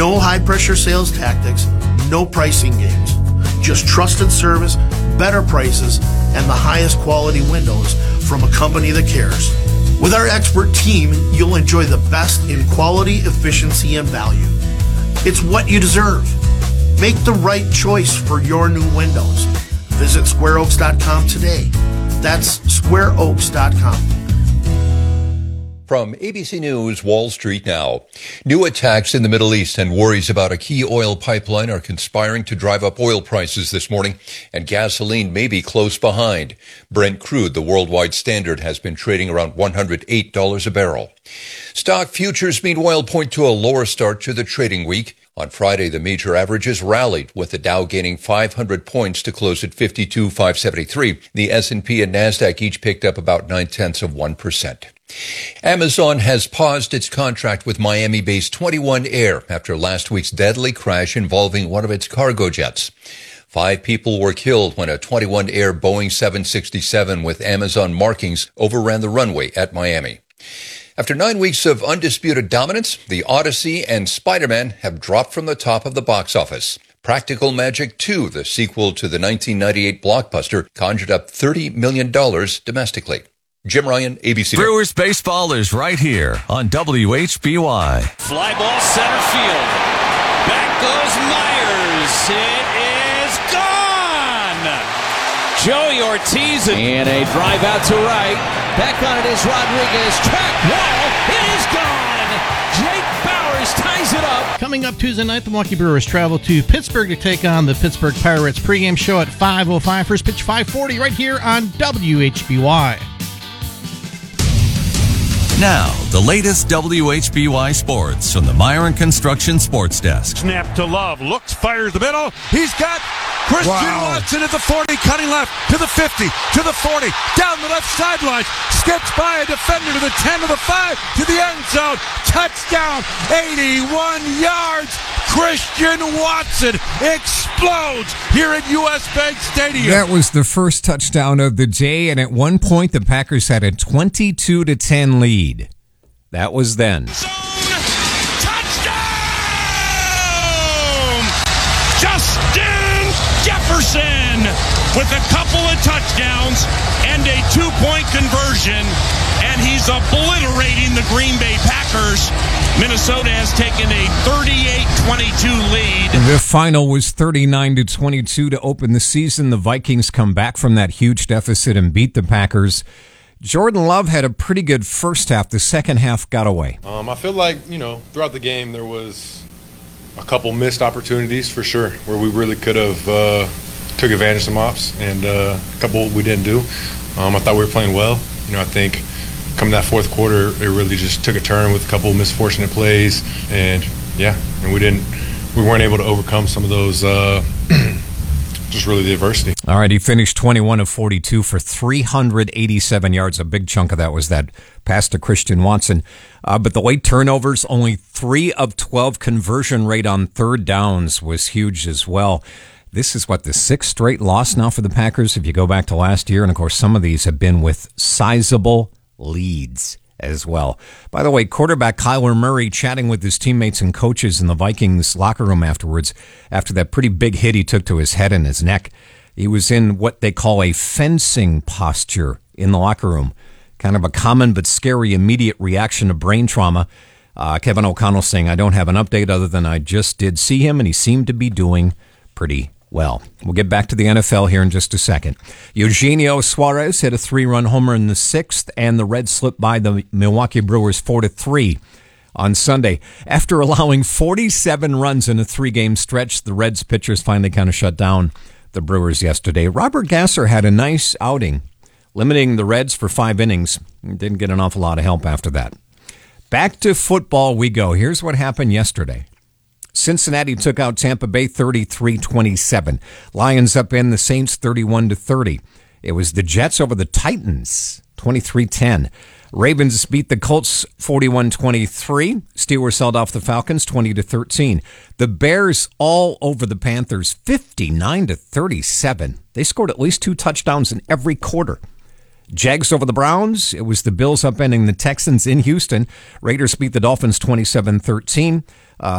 No high-pressure sales tactics, no pricing games. Just trusted service, better prices, and the highest quality windows from a company that cares. With our expert team, you'll enjoy the best in quality, efficiency, and value. It's what you deserve. Make the right choice for your new windows. Visit squareoaks.com today. That's squareoaks.com. From ABC News, Wall Street now. New attacks in the Middle East and worries about a key oil pipeline are conspiring to drive up oil prices this morning, and gasoline may be close behind. Brent crude, the worldwide standard, has been trading around $108 a barrel. Stock futures, meanwhile, point to a lower start to the trading week. On Friday, the major averages rallied, with the Dow gaining 500 points to close at 52,573. The S&P and NASDAQ each picked up about 0.9%. Amazon has paused its contract with Miami-based 21 Air after last week's deadly crash involving one of its cargo jets. 5 people were killed when a 21 Air Boeing 767 with Amazon markings overran the runway at Miami. After 9 weeks of undisputed dominance, The Odyssey and Spider-Man have dropped from the top of the box office. Practical Magic 2, the sequel to the 1998 blockbuster, conjured up $30 million domestically. Jim Ryan, ABC. Brewers baseball is right here on WHBY. Fly ball center field. Back goes Myers. It is gone. Joey Ortiz. And a drive out to right. Back on it is Rodriguez. Track wall. It is gone. Jake Bauers ties it up. Coming up Tuesday night, the Milwaukee Brewers travel to Pittsburgh to take on the Pittsburgh Pirates. Pregame show at 5:05. First pitch 5:40 right here on WHBY. Now, the latest WHBY sports from the Myron Construction Sports Desk. Snap to Love. Looks, fires the middle. He's got Christian Watson at the 40, cutting left to the 50, to the 40, down the left sideline. Skips by a defender to the 10, to the 5, to the end zone. Touchdown, 81 yards. Christian Watson explodes here at U.S. Bank Stadium. That was the first touchdown of the day, and at one point the Packers had a 22-10 lead. That was then. Zone touchdown! Justin Jefferson with a couple of touchdowns and a 2-point conversion, and he's obliterating the Green Bay Packers. Minnesota has taken a 38-22 lead. The final was 39-22 to open the season. The Vikings come back from that huge deficit and beat the Packers. Jordan Love had a pretty good first half. The second half got away. I feel like, throughout the game there was a couple missed opportunities for sure where we really could have took advantage of some ops, and a couple we didn't do. I thought we were playing well. I think coming that fourth quarter, it really just took a turn with a couple misfortunate plays, and we weren't able to overcome some of those, just really the adversity. All right, he finished 21 of 42 for 387 yards. A big chunk of that was that pass to Christian Watson. But the late turnovers, only 3 of 12 conversion rate on third downs was huge as well. This is the 6th straight loss now for the Packers if you go back to last year. And, of course, some of these have been with sizable leads as well. By the way, quarterback Kyler Murray chatting with his teammates and coaches in the Vikings locker room afterwards after that pretty big hit he took to his head and his neck. He was in what they call a fencing posture in the locker room. Kind of a common but scary immediate reaction to brain trauma. Kevin O'Connell saying, I don't have an update other than I just did see him and he seemed to be doing pretty well. We'll get back to the NFL here in just a second. Eugenio Suarez hit a 3-run homer in the 6th, and the Reds slipped by the Milwaukee Brewers 4-3 on Sunday. After allowing 47 runs in a 3-game stretch, the Reds pitchers finally kind of shut down the Brewers yesterday. Robert Gasser had a nice outing, limiting the Reds for 5 innings. Didn't get an awful lot of help after that. Back to football we go. Here's what happened yesterday. Cincinnati took out Tampa Bay 33-27. Lions upend the Saints 31-30. It was the Jets over the Titans 23-10. Ravens beat the Colts 41-23. Steelers held off the Falcons 20-13. The Bears all over the Panthers 59-37. They scored at least 2 touchdowns in every quarter. Jags over the Browns. It was the Bills upending the Texans in Houston. Raiders beat the Dolphins 27-13.